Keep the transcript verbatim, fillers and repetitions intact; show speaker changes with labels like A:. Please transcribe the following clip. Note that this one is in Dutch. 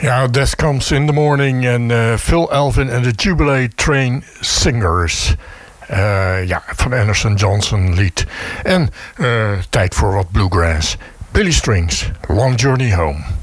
A: Ja, Death Comes in the Morning en uh, Phil Elvin en de Jubilee Train Singers. Uh, ja, van Anderson Johnson lied. En uh, tijd voor wat bluegrass. Billy Strings, Long Journey Home.